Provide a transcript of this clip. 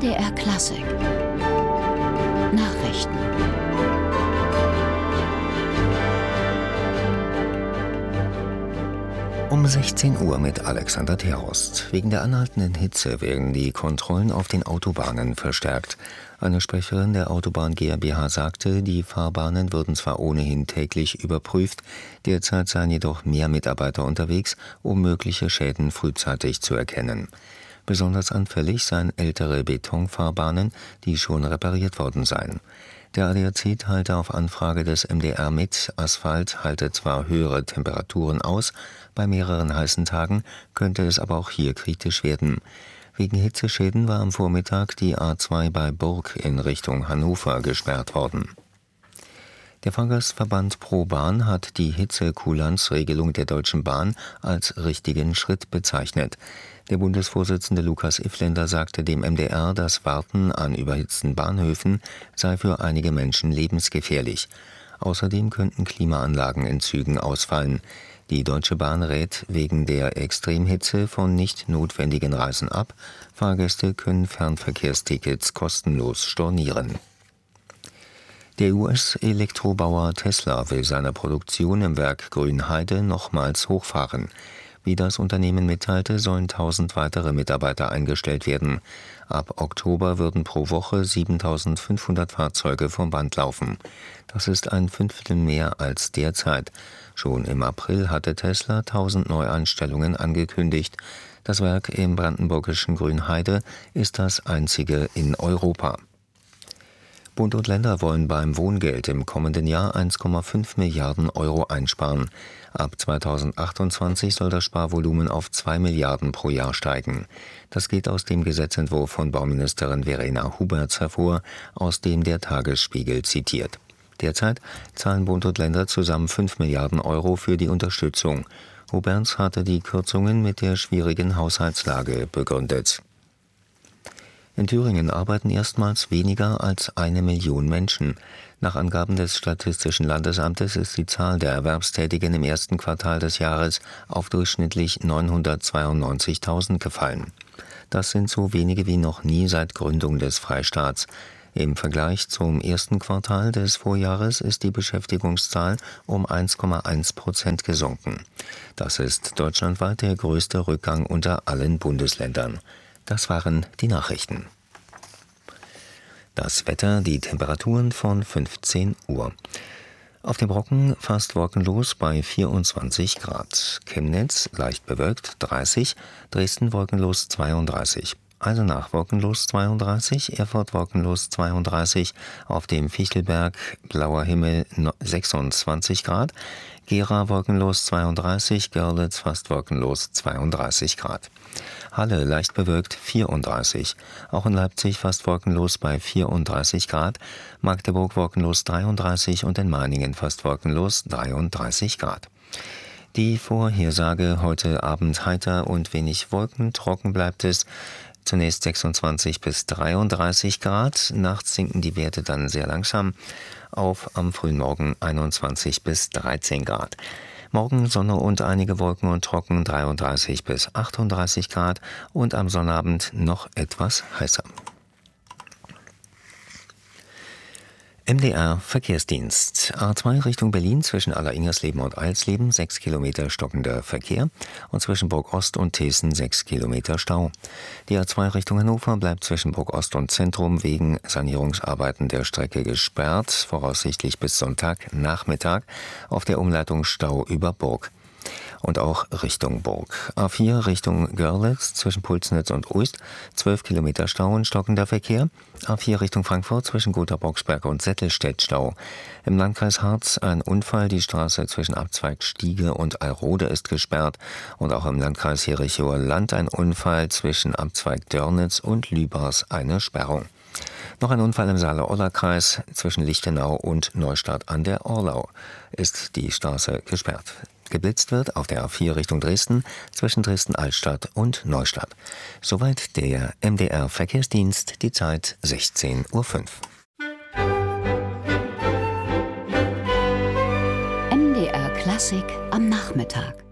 MDR Klassik Nachrichten. Um 16 Uhr mit Alexander Terhorst. Wegen der anhaltenden Hitze werden die Kontrollen auf den Autobahnen verstärkt. Eine Sprecherin der Autobahn GmbH sagte, die Fahrbahnen würden zwar ohnehin täglich überprüft, derzeit seien jedoch mehr Mitarbeiter unterwegs, um mögliche Schäden frühzeitig zu erkennen. Besonders anfällig seien ältere Betonfahrbahnen, die schon repariert worden seien. Der ADAC teilte auf Anfrage des MDR mit, Asphalt halte zwar höhere Temperaturen aus, bei mehreren heißen Tagen könnte es aber auch hier kritisch werden. Wegen Hitzeschäden war am Vormittag die A2 bei Burg in Richtung Hannover gesperrt worden. Der Fahrgastverband ProBahn hat die Hitzekulanzregelung der Deutschen Bahn als richtigen Schritt bezeichnet. Der Bundesvorsitzende Lukas Ifländer sagte dem MDR, das Warten an überhitzten Bahnhöfen sei für einige Menschen lebensgefährlich. Außerdem könnten Klimaanlagen in Zügen ausfallen. Die Deutsche Bahn rät wegen der Extremhitze von nicht notwendigen Reisen ab. Fahrgäste können Fernverkehrstickets kostenlos stornieren. Der US-Elektrobauer Tesla will seine Produktion im Werk Grünheide nochmals hochfahren. Wie das Unternehmen mitteilte, sollen 1000 weitere Mitarbeiter eingestellt werden. Ab Oktober würden pro Woche 7500 Fahrzeuge vom Band laufen. Das ist ein Fünftel mehr als derzeit. Schon im April hatte Tesla 1000 Neueinstellungen angekündigt. Das Werk im brandenburgischen Grünheide ist das einzige in Europa. Bund und Länder wollen beim Wohngeld im kommenden Jahr 1,5 Milliarden Euro einsparen. Ab 2028 soll das Sparvolumen auf 2 Milliarden pro Jahr steigen. Das geht aus dem Gesetzentwurf von Bauministerin Verena Huberts hervor, aus dem der Tagesspiegel zitiert. Derzeit zahlen Bund und Länder zusammen 5 Milliarden Euro für die Unterstützung. Huberts hatte die Kürzungen mit der schwierigen Haushaltslage begründet. In Thüringen arbeiten erstmals weniger als 1 Million Menschen. Nach Angaben des Statistischen Landesamtes ist die Zahl der Erwerbstätigen im ersten Quartal des Jahres auf durchschnittlich 992.000 gefallen. Das sind so wenige wie noch nie seit Gründung des Freistaats. Im Vergleich zum ersten Quartal des Vorjahres ist die Beschäftigungszahl um 1,1% gesunken. Das ist deutschlandweit der größte Rückgang unter allen Bundesländern. Das waren die Nachrichten. Das Wetter, die Temperaturen von 15 Uhr. Auf dem Brocken fast wolkenlos bei 24 Grad. Chemnitz leicht bewölkt 30, Dresden wolkenlos 32. Eisenach wolkenlos 32, Erfurt wolkenlos 32, auf dem Fichtelberg blauer Himmel 26 Grad, Gera wolkenlos 32, Görlitz fast wolkenlos 32 Grad. Halle leicht bewölkt 34, auch in Leipzig fast wolkenlos bei 34 Grad, Magdeburg wolkenlos 33 und in Meiningen fast wolkenlos 33 Grad. Die Vorhersage: heute Abend heiter und wenig Wolken, trocken bleibt es. Zunächst 26 bis 33 Grad, nachts sinken die Werte dann sehr langsam auf am frühen Morgen 21 bis 13 Grad. Morgen Sonne und einige Wolken und trocken 33 bis 38 Grad und am Sonnabend noch etwas heißer. MDR Verkehrsdienst. A2 Richtung Berlin zwischen Allersingersleben und Eilsleben 6 Kilometer stockender Verkehr und zwischen Burg Ost und Thesen 6 Kilometer Stau. Die A2 Richtung Hannover bleibt zwischen Burg Ost und Zentrum wegen Sanierungsarbeiten der Strecke gesperrt, voraussichtlich bis Sonntagnachmittag, auf der Umleitung Stau über Burg. Und auch Richtung Burg. A4 Richtung Görlitz zwischen Pulsnitz und Uist 12 Kilometer Stau und stockender Verkehr. A4 Richtung Frankfurt zwischen Gotha-Boxberg und Settelstedt Stau. Im Landkreis Harz ein Unfall, die Straße zwischen Abzweig Stiege und Alrode ist gesperrt. Und auch im Landkreis Jerichower Land ein Unfall, zwischen Abzweig Dörnitz und Lübars eine Sperrung. Noch ein Unfall im Saale-Orla-Kreis zwischen Lichtenau und Neustadt an der Orlau ist die Straße gesperrt. Geblitzt wird auf der A4 Richtung Dresden zwischen Dresden-Altstadt und Neustadt. Soweit der MDR Verkehrsdienst, die Zeit 16:05 Uhr. MDR Klassik am Nachmittag.